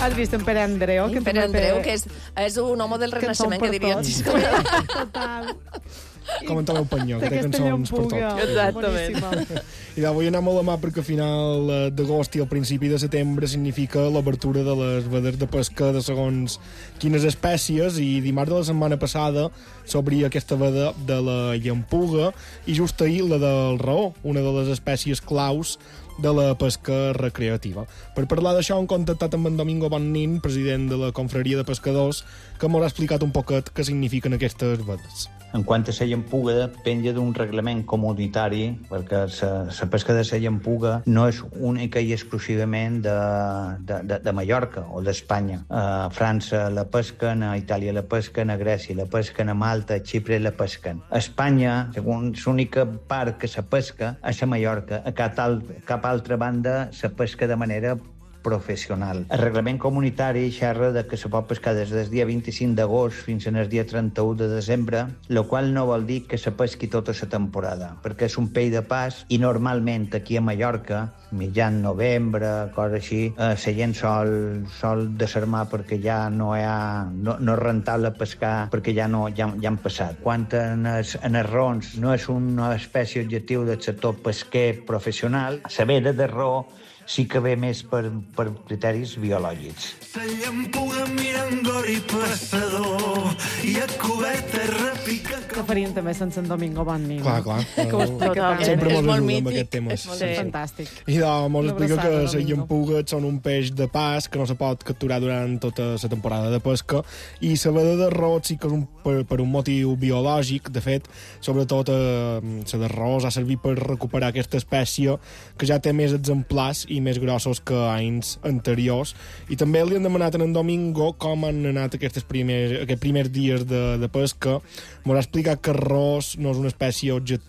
Has vist en Pere Andreu? Pere Andreu, que és un home del Renaixement, que diria el Xisco. Total. Com en Tomeu Panyó, que té cançons per tot. Exactament. I avui anem a la mà perquè a final d'agost i al principi de setembre significa l'obertura de les vedes de pesca de segons quines espècies, i dimarts de la setmana passada s'obria aquesta veda de la llampuga i just ahir la del raó, una de les espècies claus de la pesca recreativa. Per parlar d'això hem contactat amb en Domingo Bonnin, president de la Confraria de Pescadors, que m'ha explicat un poquet què signifiquen aquestes vedes. En quant a la llampuga, penja d'un reglament comunitari, perquè la pesca de la llampuga no és única i exclusivament de Mallorca o d'Espanya. A França la pesquen, a Itàlia la pesquen, a Grècia la pesquen, a Malta, a Xipre la pesquen. A Espanya, segons l'única part que se pesca, és a Mallorca. A cap altra banda se pesca de manera professional. El reglament comunitari xerra de que se pot pescar des del dia 25 d'agost fins al dia 31 de desembre, el qual no vol dir que se pesqui tota la temporada, perquè és un peix de pas i normalment aquí a Mallorca, mitjan novembre, cosa així, la gent sol desarmar perquè ja no és rentable pescar, perquè ja han passat. Quant en els rons, no és una espècie objectiu del sector pesquer professional, la veda de raó sí que ve més per criteris biològics. La llampuga mirant gori passador i a coberta repica... Que farien també sense en Domingo Bonnin. Clar. Sempre mos ajuda amb aquest tema. Fantàstic. I mos explica que les llampugues són un peix de pas que no se pot capturar durant tota la temporada de pesca, i la veda de rot sí que és per un motiu biològic. De fet, sobretot la de rot ha servit per recuperar aquesta espècie que ja té més exemplars i més grossos que anys anteriors. I també li han demanat a en Domingo com han anat aquests primers dies de pesca. M'ha explicat que el ros no és una espècie